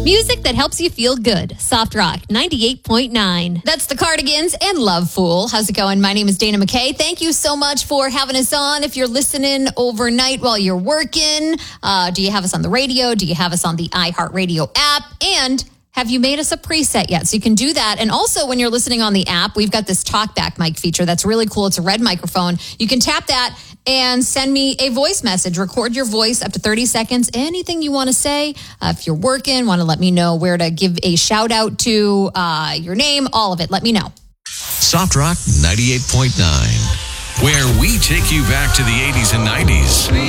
Music that helps you feel good. Soft Rock 98.9. That's the Cardigans and Love Fool. How's it going? My name is Dana McKay. Thank you so much for having us on. If you're listening overnight while you're working, do you have us on the radio? Do you have us on the iHeartRadio app? And have you made us a preset yet? So you can do that. And also when you're listening on the app, we've got this talkback mic feature that's really cool. It's a red microphone. You can tap that and send me a voice message. Record your voice up to 30 seconds. Anything you want to say. If you're working, want to let me know where to give a shout out to, your name, all of it. Let me know. Soft Rock 98.9, where we take you back to the 80s and 90s.